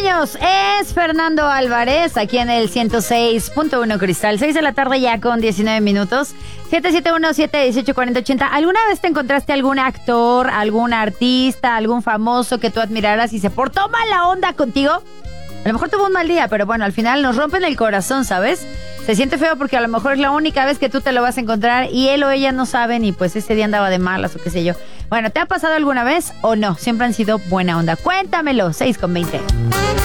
cumpleaños es Fernando Álvarez, aquí en el 106.1 Cristal. 6 de la tarde ya con 19 minutos. 771-718-4080. ¿Alguna vez te encontraste algún actor, algún artista, algún famoso que tú admiraras y se portó mala onda contigo? A lo mejor tuvo un mal día, pero bueno, al final nos rompen el corazón, ¿sabes? Se siente feo porque a lo mejor es la única vez que tú te lo vas a encontrar y él o ella no saben y pues ese día andaba de malas o qué sé yo. Bueno, ¿te ha pasado alguna vez o no? Siempre han sido buena onda. Cuéntamelo, 6:20.